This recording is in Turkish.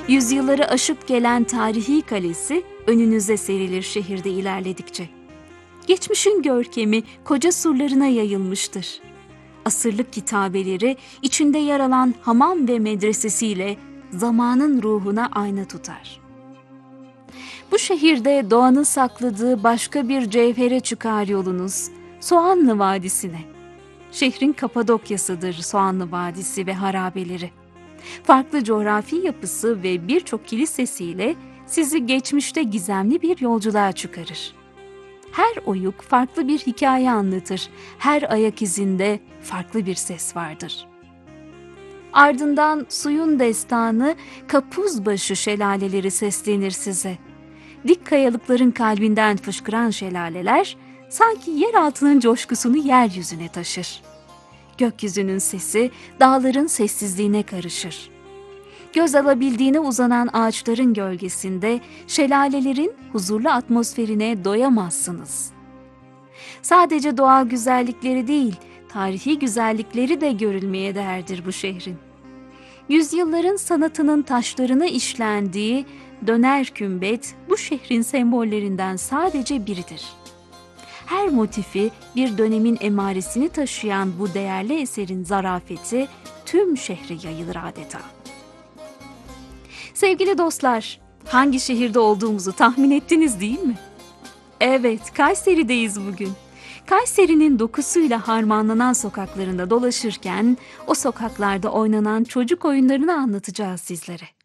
Yüzyılları aşıp gelen tarihi kalesi önünüze serilir şehirde ilerledikçe. Geçmişin görkemi koca surlarına yayılmıştır. Asırlık kitabeleri içinde yer alan hamam ve medresesiyle zamanın ruhuna ayna tutar. Bu şehirde doğanın sakladığı başka bir cevhere çıkar yolunuz, Soğanlı Vadisi'ne. Şehrin Kapadokya'sıdır Soğanlı Vadisi ve harabeleri. Farklı coğrafi yapısı ve birçok kilisesiyle sizi geçmişte gizemli bir yolculuğa çıkarır. Her oyuk farklı bir hikaye anlatır, her ayak izinde farklı bir ses vardır. Ardından suyun destanı Kapuzbaşı şelaleleri seslenir size. Dik kayalıkların kalbinden fışkıran şelaleler, sanki yer altının coşkusunu yeryüzüne taşır. Gökyüzünün sesi dağların sessizliğine karışır. Göz alabildiğine uzanan ağaçların gölgesinde şelalelerin huzurlu atmosferine doyamazsınız. Sadece doğal güzellikleri değil, tarihi güzellikleri de görülmeye değerdir bu şehrin. Yüzyılların sanatının taşlarına işlendiği döner kümbet bu şehrin sembollerinden sadece biridir. Her motifi bir dönemin emaresini taşıyan bu değerli eserin zarafeti tüm şehre yayılır adeta. Sevgili dostlar, hangi şehirde olduğumuzu tahmin ettiniz değil mi? Evet, Kayseri'deyiz bugün. Kayseri'nin dokusuyla harmanlanan sokaklarında dolaşırken o sokaklarda oynanan çocuk oyunlarını anlatacağız sizlere.